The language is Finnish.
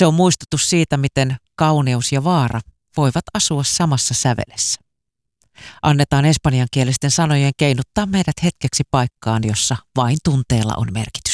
Se on muistutus siitä, miten kauneus ja vaara voivat asua samassa sävelessä. Annetaan espanjankielisten sanojen keinuttaa meidät hetkeksi paikkaan, jossa vain tunteella on merkitys.